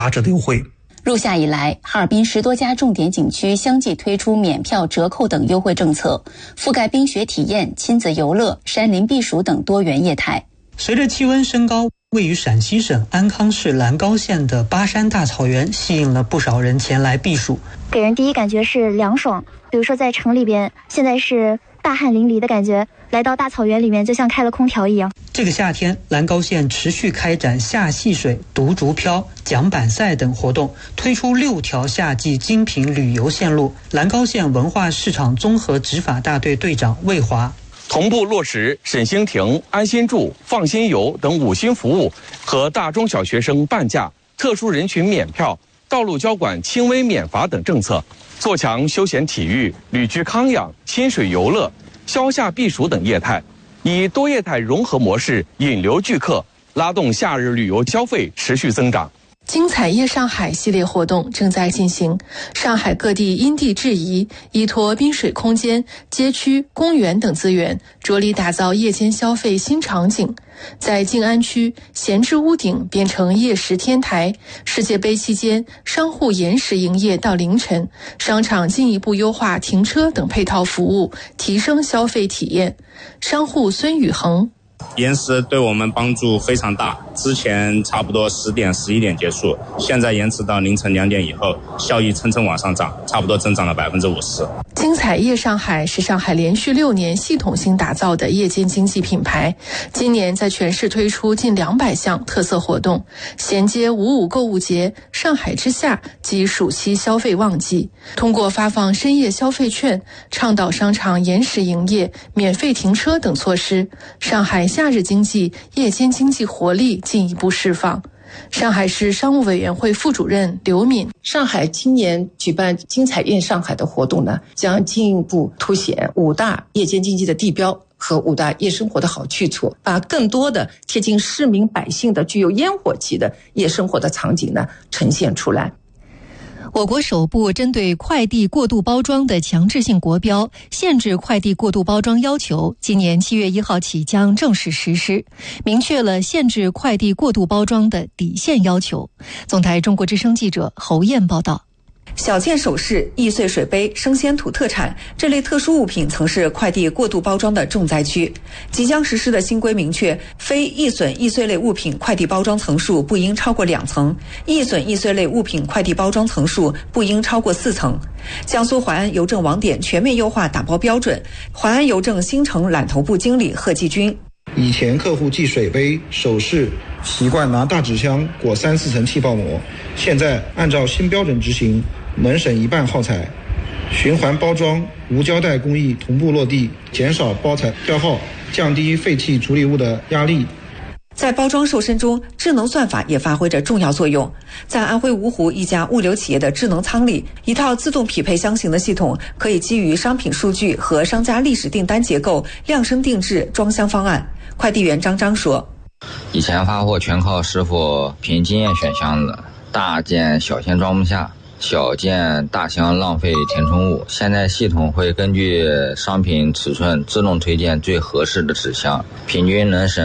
折的优惠。 入夏以来，哈尔滨10多家重点景区相继推出免票折扣等优惠政策，覆盖冰雪体验、亲子游乐、山林避暑等多元业态。 随着气温升高，位于陕西省安康市兰高县的巴山大草原吸引了不少人前来避暑， 给人第一感觉是凉爽。比如说在城里边，现在是大汗淋漓的感觉，来到大草原里面就像开了空调一样。 这个夏天，兰高县持续开展夏戏水、独竹漂、桨板赛等活动，推出6条夏季精品旅游线路。兰高县文化市场综合执法大队队长魏华， 同步落实沈星亭、安心住、放心游等5星服务和大中小学生半价、特殊人群免票、道路交管轻微免罚等政策，做强休闲体育、旅居康养、亲水游乐、消夏避暑等业态，以多业态融合模式引流聚客，拉动夏日旅游消费持续增长。 精彩夜上海系列活动正在进行，上海各地因地制宜，依托滨水空间、街区、公园等资源，着力打造夜间消费新场景。在静安区，闲置屋顶变成夜食天台；世界杯期间，商户延时营业到凌晨；商场进一步优化停车等配套服务，提升消费体验。商户孙宇恒， 延时对我们帮助非常大，之前差不多10点、11点结束，现在延迟到凌晨2点以后，效益蹭蹭往上涨，差不多增长了50%。 精彩夜上海是上海连续6年系统性打造的夜间经济品牌，今年在全市推出近200项特色活动，衔接5.5购物节、上海之夏及暑期消费旺季。通过发放深夜消费券、倡导商场延时营业、免费停车等措施，上海夏日经济、夜间经济活力进一步释放。上海市商务委员会副主任刘敏， 上海今年举办精彩夜上海的活动呢，将进一步凸显5大夜间经济的地标和5大夜生活的好去处，把更多的贴近市民百姓的具有烟火气的夜生活的场景呢呈现出来。 我国首部针对快递过度包装的强制性国标限制快递过度包装要求，今年7月1号起将正式实施，明确了限制快递过度包装的底线要求。总台中国之声记者侯燕报道。 小件首饰、易碎水杯、生鲜土特产这类特殊物品曾是快递过度包装的重灾区。即将实施的新规明确，非易损易碎类物品快递包装层数不应超过2层，易损易碎类物品快递包装层数不应超过4层。江苏淮安邮政网点全面优化打包标准。淮安邮政新城揽头部经理贺继军， 以前客户寄水杯、首饰习惯拿大纸箱裹3-4层气泡膜，现在按照新标准执行，能省1半耗材，循环包装、无胶带工艺同步落地，减少包材消耗，降低废弃处理物的压力。 在包装瘦身中，智能算法也发挥着重要作用。在安徽芜湖一家物流企业的智能仓里，一套自动匹配箱型的系统可以基于商品数据和商家历史订单结构量身定制装箱方案。快递员张张说， 以前发货全靠师傅凭经验选箱子，大件小件装不下，小件大箱浪费填充物，现在系统会根据商品尺寸自动推荐最合适的纸箱，平均能省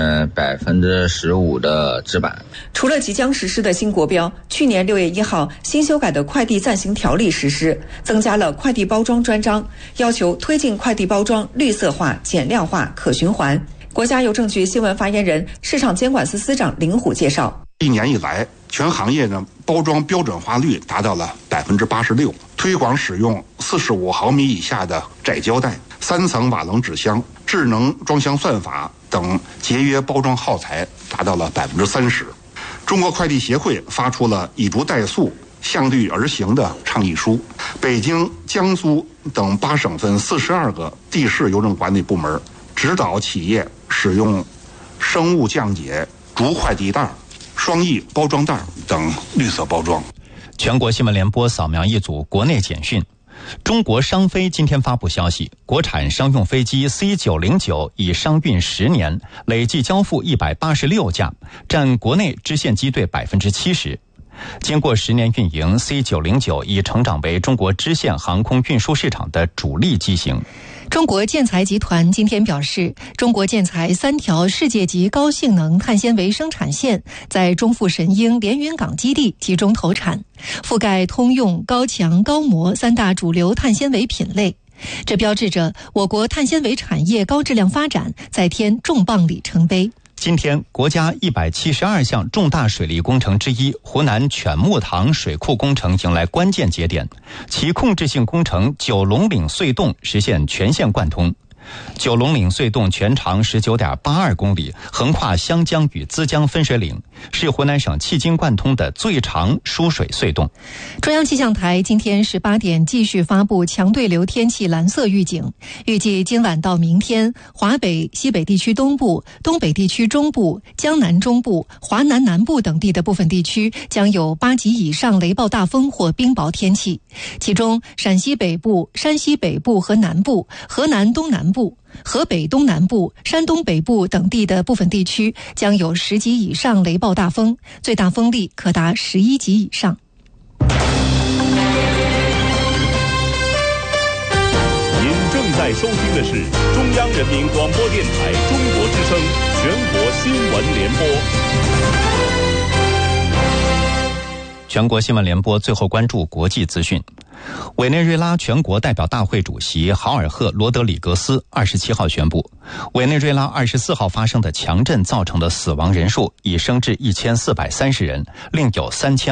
15%的纸板。 除了即将实施的新国标，去年6月1号新修改的快递暂行条例实施，增加了快递包装专章，要求推进快递包装绿色化、减量化、可循环。国家邮政局新闻发言人、市场监管司司长林虎介绍 ，1年以来，全行业的包装标准化率达到了86%，推广使用45毫米以下的窄胶带、3层瓦楞纸箱、智能装箱算法等节约包装耗材达到了30%。中国快递协会发出了以不怠速、向律而行的倡议书。北京、江苏等8省份42个地市邮政管理部门指导企业使用生物降解、竹快递袋、双翼包装袋等绿色包装。 全国新闻联播扫描一组国内简讯。中国商飞今天发布消息，国产商用飞机 C909 已商运10年，累计交付186架，占国内支线机队70%。 经过10年运营 ，C909 已成长为中国支线航空运输市场的主力机型。 中国建材集团今天表示，中国建材3条世界级高性能碳纤维生产线在中富神鹰连云港基地集中投产，覆盖通用、高强、高模3大主流碳纤维品类。这标志着我国碳纤维产业高质量发展再添重磅里程碑。 今天，国家172项重大水利工程之一湖南犬木塘水库工程迎来关键节点，其控制性工程九龙岭隧洞实现全线贯通。九龙岭隧洞全长19.82公里，横跨湘江与资江分水岭，是湖南省迄今贯通的最长输水隧洞。 中央气象台今天18点继续发布强对流天气蓝色预警，预计今晚到明天，华北、西北地区东部、东北地区中部、江南中部、华南南部等地的部分地区将有8级以上雷暴大风或冰雹天气，其中陕西北部、山西北部和南部、河南东南部、河北东南部、山东北部等地的部分地区将有10级以上雷暴大风，最大风力可达11级以上。 您正在收听的是中央人民广播电台中国之声全国新闻联播。 全国新闻联播最后关注国际资讯。委内瑞拉全国代表大会主席豪尔赫·罗德里格斯27号宣布，委内瑞拉24号发生的强震造成的死亡人数已升至1430人，另有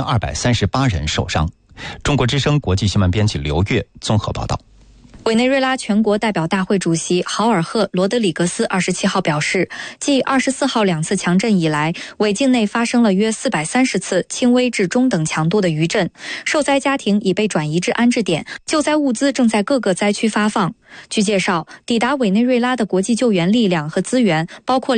3238人受伤。中国之声国际新闻编辑刘越综合报道。 委内瑞拉全国代表大会主席豪尔赫·罗德里格斯27号表示，继24号2次强震以来，委境内发生了约430次轻微至中等强度的余震，受灾家庭已被转移至安置点，救灾物资正在各个灾区发放。据介绍，抵达委内瑞拉的国际救援力量和资源包括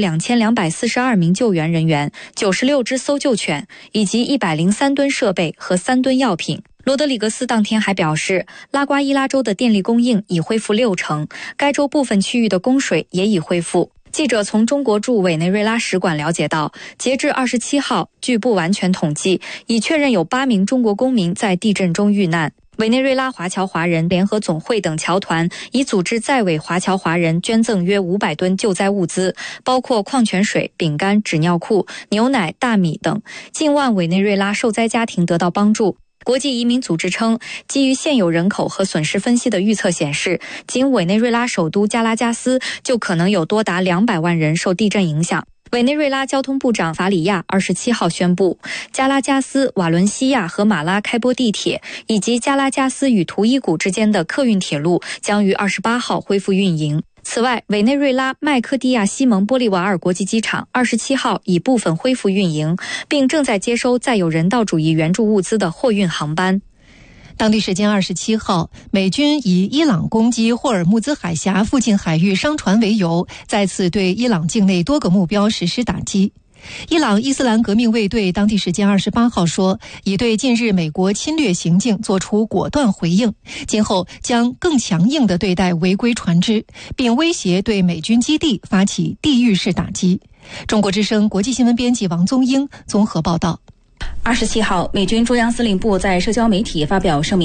2242名救援人员、96只搜救犬，以及103吨设备和3吨药品。罗德里格斯当天还表示，拉瓜伊拉州的电力供应已恢复60%，该州部分区域的供水也已恢复。记者从中国驻委内瑞拉使馆了解到，截至27号，据不完全统计，已确认有8名中国公民在地震中遇难。委内瑞拉华侨华人联合总会等侨团已组织在委华侨华人捐赠约500吨救灾物资，包括矿泉水、饼干、纸尿裤、牛奶、大米等，近万委内瑞拉受灾家庭得到帮助。国际移民组织称，基于现有人口和损失分析的预测显示，仅委内瑞拉首都加拉加斯就可能有多达200万人受地震影响。委内瑞拉交通部长法里亚27号宣布，加拉加斯、瓦伦西亚和马拉开波地铁以及加拉加斯与图伊古之间的客运铁路将于28号恢复运营。此外，委内瑞拉麦克蒂亚西蒙玻利瓦尔国际机场27号已部分恢复运营，并正在接收载有人道主义援助物资的货运航班。 当地时间27号，美军以伊朗攻击霍尔木兹海峡附近海域商船为由，再次对伊朗境内多个目标实施打击。伊朗伊斯兰革命卫队当地时间28号说，已对近日美国侵略行径作出果断回应，今后将更强硬地对待违规船只，并威胁对美军基地发起地域式打击。中国之声国际新闻编辑王宗英综合报道。 27号，美军中央司令部在社交媒体发表声明。